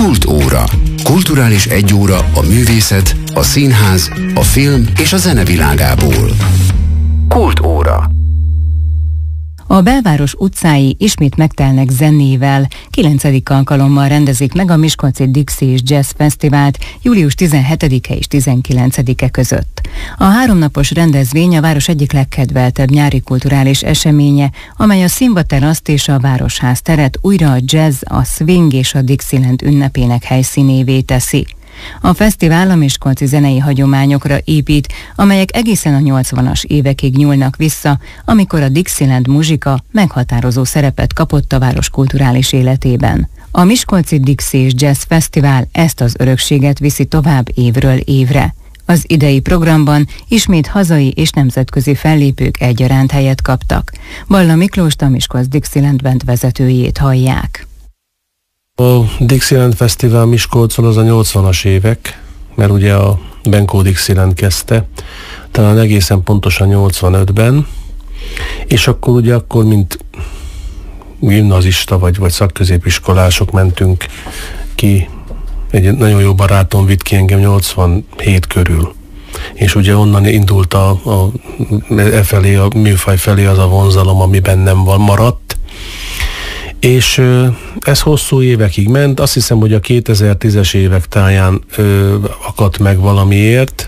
Kultóra. Kulturális egyóra a művészet, a színház, a film és a zene világából. Kultóra. A belváros utcái ismét megtelnek zenével. 9. alkalommal rendezik meg a Miskolci Dixie és Jazz Fesztivált július 17-e és 19-e között. A 3 napos rendezvény a város egyik legkedveltebb nyári kulturális eseménye, amely a színvateraszt és a Városház teret újra a jazz, a swing és a Dixieland ünnepének helyszínévé teszi. A fesztivál a miskolci zenei hagyományokra épít, amelyek egészen a 80-as évekig nyúlnak vissza, amikor a Dixieland muzsika meghatározó szerepet kapott a város kulturális életében. A Miskolci Dixie és Jazz Fesztivál ezt az örökséget viszi tovább évről évre. Az idei programban ismét hazai és nemzetközi fellépők egyaránt helyet kaptak. Balla Miklóst, a Miskolc Dixieland Band vezetőjét hallják. A Dixieland Fesztivál Miskolcon az a 80-as évek, mert ugye a Benkó Dixieland kezdte, talán egészen pontosan 85-ben, és akkor ugye mint gimnazista vagy szakközépiskolások mentünk ki, egy nagyon jó barátom vitt ki engem 87 körül. És ugye onnan indult a műfaj felé az a vonzalom, ami bennem maradt. És ez hosszú évekig ment, azt hiszem, hogy a 2010-es évek táján akadt meg valamiért.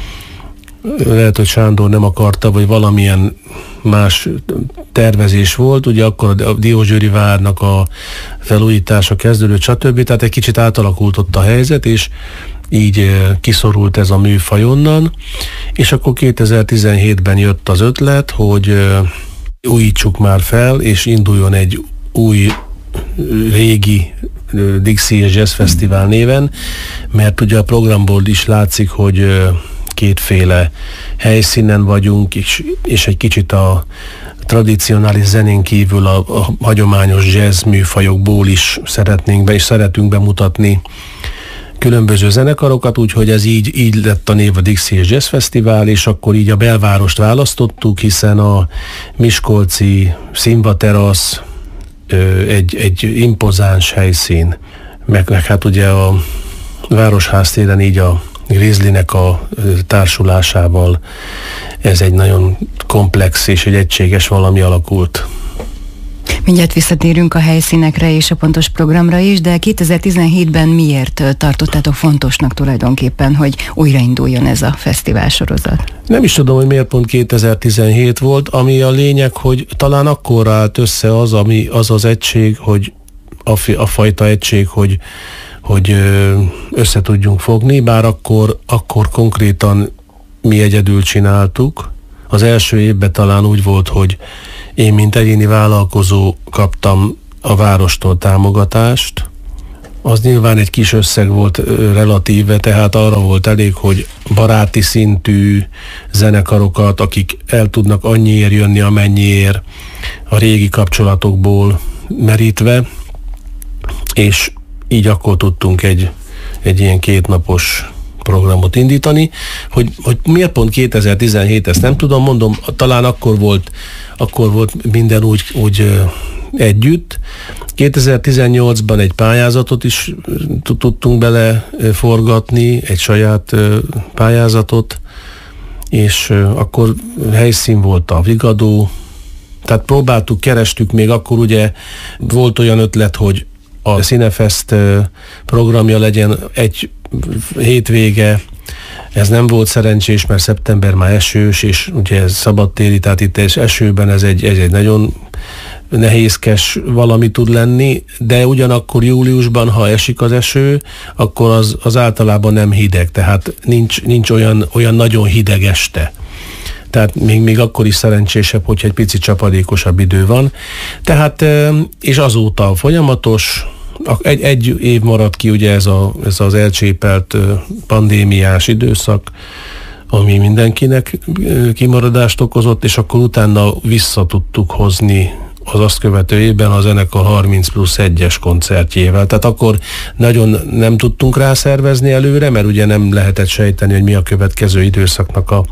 Lehet, hogy Sándor nem akarta, vagy valamilyen más tervezés volt, ugye akkor a Diósgyőri várnak a felújítása kezdődött, stb. Tehát egy kicsit átalakult ott a helyzet, és így kiszorult ez a műfaj onnan, és akkor 2017-ben jött az ötlet, hogy újítsuk már fel, és induljon egy új, régi Dixie és Jazz Fesztivál néven, mert ugye a programból is látszik, hogy kétféle helyszínen vagyunk, és egy kicsit a tradicionális zenén kívül a hagyományos jazz műfajokból is szeretünk bemutatni különböző zenekarokat, úgyhogy ez így lett a név, a Dixie és Jazz Fesztivál, és akkor így a belvárost választottuk, hiszen a miskolci színvaterasz egy impozáns helyszín, meg hát ugye a Városház téren így a Grizzlynek a társulásával ez egy nagyon komplex és egy egységes valami alakult. Mindjárt visszatérünk a helyszínekre és a pontos programra is, de 2017-ben miért tartottátok fontosnak tulajdonképpen, hogy újrainduljon ez a fesztivál sorozat? Nem is tudom, hogy miért pont 2017 volt, ami a lényeg, hogy talán akkor állt össze az egység, hogy a fajta egység, hogy össze tudjunk fogni, bár akkor konkrétan mi egyedül csináltuk. Az első évben talán úgy volt, hogy én, mint egyéni vállalkozó kaptam a várostól támogatást. Az nyilván egy kis összeg volt relatíve, tehát arra volt elég, hogy baráti szintű zenekarokat, akik el tudnak annyiért jönni, amennyiért a régi kapcsolatokból merítve, és így akkor tudtunk egy ilyen 2 napos programot indítani. Hogy miért pont 2017, ezt nem tudom, mondom, talán akkor volt minden úgy együtt. 2018-ban egy pályázatot is tudtunk bele forgatni, egy saját pályázatot, és akkor helyszín volt a Vigadó, tehát kerestük, még akkor ugye volt olyan ötlet, hogy a Cinefest programja legyen egy hétvége. Ez nem volt szerencsés, mert szeptember már esős, és ugye ez szabadtéri, tehát itt esőben ez egy nagyon nehézkes valami tud lenni, de ugyanakkor júliusban, ha esik az eső, akkor az általában nem hideg, tehát nincs olyan nagyon hideg este. Tehát még akkor is szerencsésebb, hogyha egy picit csapadékosabb idő van. Tehát, és azóta folyamatos, egy év maradt ki ugye ez az elcsépelt pandémiás időszak, ami mindenkinek kimaradást okozott, és akkor utána vissza tudtuk hozni az azt követő évben a zenekar 30+1-es koncertjével. Tehát akkor nagyon nem tudtunk rászervezni előre, mert ugye nem lehetett sejteni, hogy mi a következő időszaknak a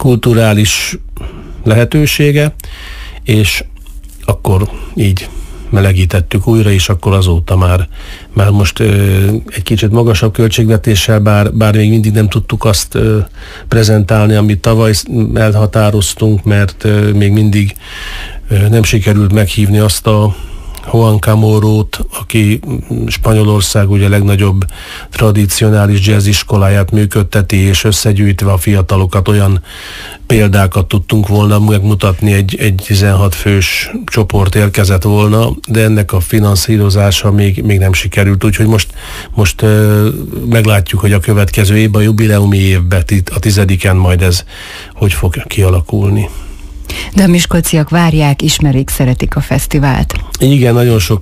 kulturális lehetősége, és akkor így melegítettük újra, és akkor azóta már most egy kicsit magasabb költségvetéssel, bár még mindig nem tudtuk azt prezentálni, amit tavaly elhatároztunk, mert még mindig nem sikerült meghívni azt a Juan Camorót, aki Spanyolország ugye a legnagyobb tradicionális jazz iskoláját működteti, és összegyűjtve a fiatalokat olyan példákat tudtunk volna megmutatni, egy 16 fős csoport érkezett volna, de ennek a finanszírozása még nem sikerült, úgyhogy most meglátjuk, hogy a következő évben, a jubileumi évben, a 10-en majd ez hogy fog kialakulni. De a miskolciak várják, ismerik, szeretik a fesztivált. Igen, nagyon sok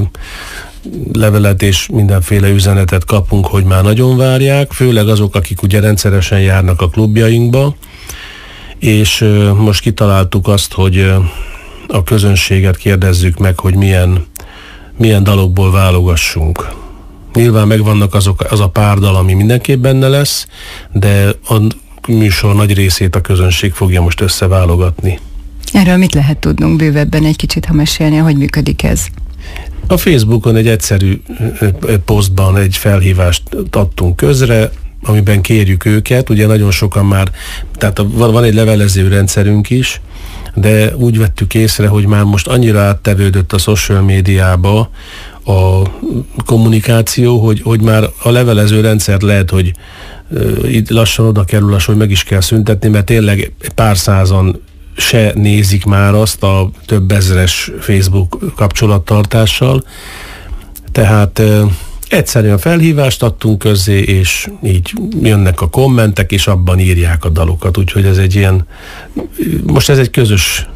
levelet és mindenféle üzenetet kapunk, hogy már nagyon várják, főleg azok, akik ugye rendszeresen járnak a klubjainkba, és most kitaláltuk azt, hogy a közönséget kérdezzük meg, hogy milyen dalokból válogassunk. Nyilván megvannak az a pár dal, ami mindenképp benne lesz, de a műsor nagy részét a közönség fogja most összeválogatni. Erről mit lehet tudnunk bővebben egy kicsit, ha mesélni, hogy működik ez? A Facebookon egy egyszerű posztban egy felhívást adtunk közre, amiben kérjük őket, ugye nagyon sokan már, tehát van egy levelező rendszerünk is, de úgy vettük észre, hogy már most annyira áttevődött a social médiába a kommunikáció, hogy már a levelező rendszert lehet, hogy itt lassan oda kerül, hogy meg is kell szüntetni, mert tényleg pár százan se nézik már azt a több ezeres Facebook kapcsolattartással. Tehát egyszerűen felhívást adtunk közzé, és így jönnek a kommentek, és abban írják a dalokat. Úgyhogy ez egy ilyen, most ez egy közös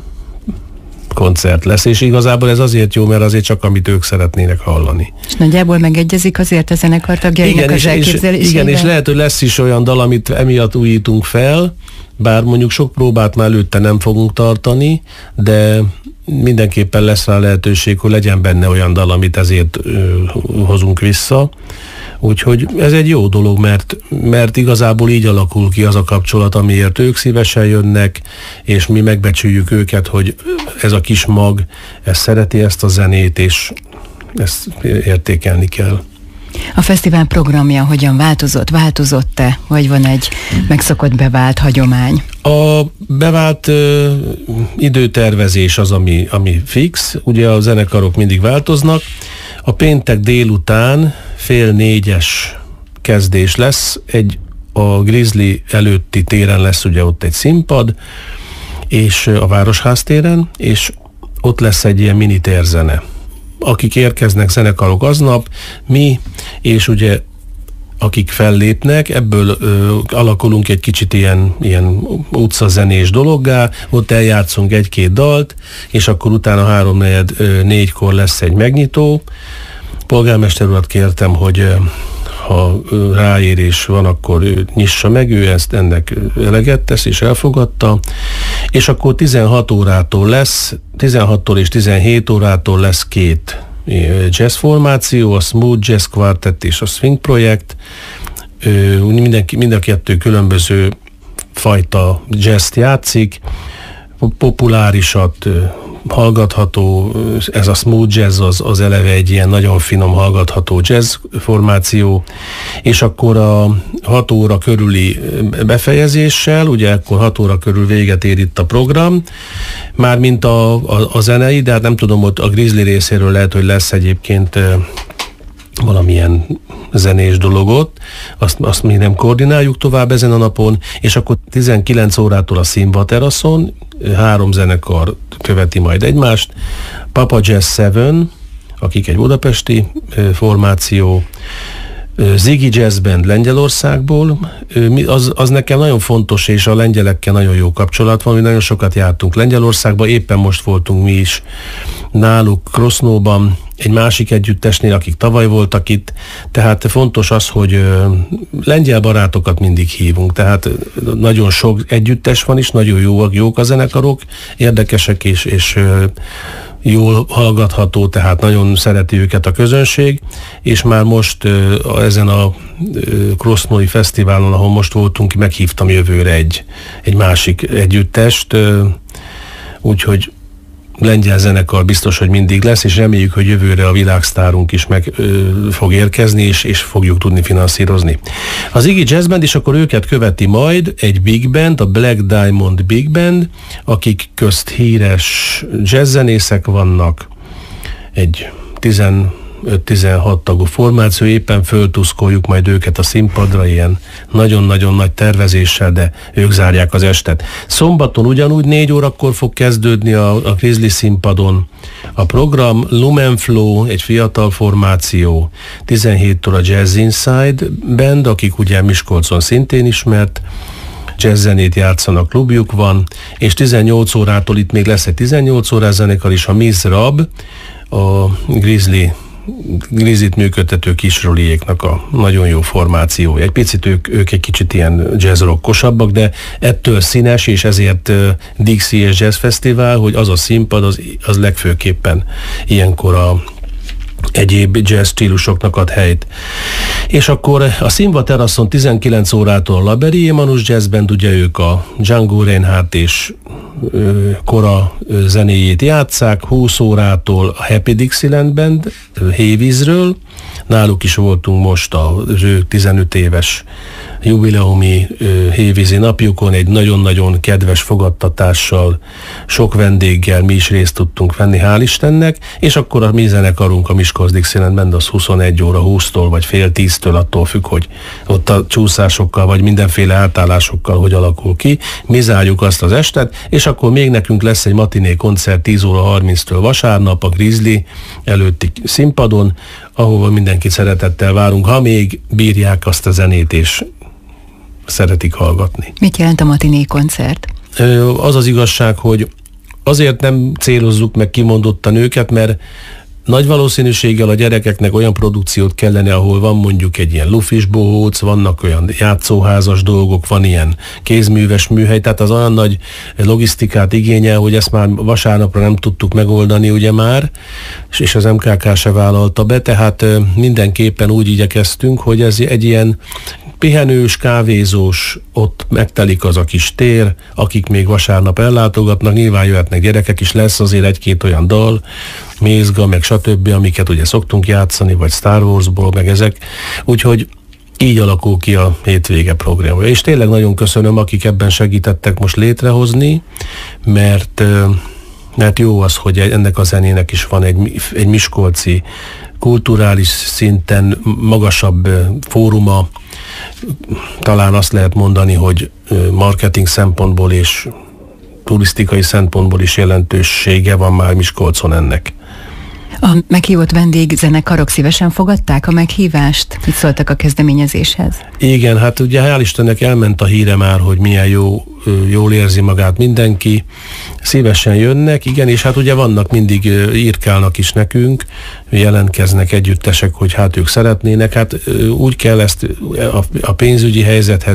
koncert lesz, és igazából ez azért jó, mert azért csak amit ők szeretnének hallani. És nagyjából megegyezik azért a zenekar tagjainak az elképzelésében? Igen, és lehet, hogy lesz is olyan dal, amit emiatt újítunk fel, bár mondjuk sok próbát már előtte nem fogunk tartani, de mindenképpen lesz rá lehetőség, hogy legyen benne olyan dal, amit ezért hozunk vissza. Úgyhogy ez egy jó dolog, mert igazából így alakul ki az a kapcsolat, amiért ők szívesen jönnek, és mi megbecsüljük őket, hogy ez a kis mag, ez szereti ezt a zenét, és ezt értékelni kell. A fesztivál programja hogyan változott? Változott-e? Vagy van egy megszokott bevált hagyomány? A bevált időtervezés az, ami fix. Ugye a zenekarok mindig változnak. A péntek délután 3:30 kezdés lesz. A Grizzly előtti téren lesz ugye ott egy színpad, és a Városház téren, és ott lesz egy ilyen mini térzene. Akik érkeznek, zenekarok aznap, mi, és ugye akik fellépnek, ebből alakulunk egy kicsit ilyen utcazenés dologgá, ott eljátszunk 1-2 dalt, és akkor utána 3-4-kor lesz egy megnyitó. Polgármester urat kértem, hogy ha ráérés van, akkor ő nyissa meg, ő ennek eleget tesz, és elfogadta, és akkor 16 órától lesz, 16-tól és 17 órától lesz 2 jazz formáció, a Smooth Jazz Quartet és a Swing Projekt. Mind a kettő különböző fajta jazzt játszik, populárisat, hallgatható, ez a smooth jazz az eleve egy ilyen nagyon finom hallgatható jazz formáció, és akkor a 6 óra körüli befejezéssel, ugye akkor 6 óra körül véget ér itt a program, mármint a zenei, de hát nem tudom, ott a Grizzly részéről lehet, hogy lesz egyébként valamilyen zenés dologot, azt még nem koordináljuk tovább ezen a napon, és akkor 19 órától a Színva teraszon 3 zenekar követi majd egymást, Papa Jazz 7, akik egy budapesti formáció, Ziggy Jazz Band Lengyelországból, az nekem nagyon fontos, és a lengyelekkel nagyon jó kapcsolat van, mi nagyon sokat jártunk Lengyelországba, éppen most voltunk mi is náluk Krosznóban, egy másik együttesnél, akik tavaly voltak itt, tehát fontos az, hogy lengyel barátokat mindig hívunk, tehát nagyon sok együttes van is, nagyon jók a zenekarok, érdekesek és jól hallgatható, tehát nagyon szereti őket a közönség, és már most ezen a Krosznói Fesztiválon, ahol most voltunk, meghívtam jövőre egy másik együttest, úgyhogy lengyel zenekar biztos, hogy mindig lesz, és reméljük, hogy jövőre a világsztárunk is meg fog érkezni, és fogjuk tudni finanszírozni. Az Iggy Jazz Band, és akkor őket követi majd egy big band, a Black Diamond Big Band, akik közt híres jazzzenészek vannak, egy 15-16 tagú formáció, éppen föltuszkoljuk majd őket a színpadra ilyen nagyon-nagyon nagy tervezéssel, de ők zárják az estet. Szombaton ugyanúgy 4 órakor fog kezdődni a Grizzly színpadon a program. Lumen Flow, egy fiatal formáció, 17-től a Jazz Inside Band, akik ugye Miskolcon szintén ismert jazzzenét játszanak, klubjuk van, és 18 órától itt még lesz egy 18 órás zenekar is, a Miss Rab, a Grizzlyt működtető Kisroliéknak a nagyon jó formációja. Egy picit ők egy kicsit ilyen jazzrockosabbak, de ettől színes, és ezért Dixie és Jazz Fesztivál, hogy az a színpad, az legfőképpen ilyenkor a egyéb jazz stílusoknak ad helyt. És akkor a Színva teraszon 19 órától a Laberi Emanus Jazz Band, ugye ők a Django Reinhardt és kora zenéjét játsszák, 20 órától a Happy Dixieland Band Hévízről, náluk is voltunk most az ő 15 éves jubileumi hévízi napjukon, egy nagyon-nagyon kedves fogadtatással, sok vendéggel mi is részt tudtunk venni, hál' Istennek, és akkor a mi zenekarunk, a Miskolc Dixieland Band, az 21 óra 20-tól, vagy fél 10-től, attól függ, hogy ott a csúszásokkal, vagy mindenféle átállásokkal hogy alakul ki. Mi zárjuk azt az estet, és akkor még nekünk lesz egy matiné koncert 10 óra 30-től vasárnap a Grizzly előtti színpadon, ahova mindenkit szeretettel várunk, ha még bírják azt a zenét, és szeretik hallgatni. Mit jelent a matiné koncert? Az az igazság, hogy azért nem célozzuk meg kimondottan őket, mert nagy valószínűséggel a gyerekeknek olyan produkciót kellene, ahol van mondjuk egy ilyen lufis bohóc, vannak olyan játszóházas dolgok, van ilyen kézműves műhely, tehát az olyan nagy logisztikát igényel, hogy ezt már vasárnapra nem tudtuk megoldani ugye már, és az MKK se vállalta be, tehát mindenképpen úgy igyekeztünk, hogy ez egy ilyen pihenős, kávézós, ott megtelik az a kis tér, akik még vasárnap ellátogatnak, nyilván jöhetnek gyerekek is, lesz azért egy-két olyan dal, Mézga, meg stb., amiket ugye szoktunk játszani, vagy Star Warsból, meg ezek, úgyhogy így alakul ki a hétvége programja. És tényleg nagyon köszönöm, akik ebben segítettek most létrehozni, mert jó az, hogy ennek a zenének is van egy miskolci kulturális szinten magasabb fóruma, talán azt lehet mondani, hogy marketing szempontból és turisztikai szempontból is jelentősége van már Miskolcon ennek. A meghívott vendégzenekarok szívesen fogadták a meghívást? Mit szóltak a kezdeményezéshez? Igen, hát ugye hál' Istennek elment a híre már, hogy milyen jól érzi magát mindenki, szívesen jönnek, igen, és hát ugye vannak mindig, írkálnak is nekünk, jelentkeznek együttesek, hogy hát ők szeretnének, hát úgy kell ezt a pénzügyi helyzethez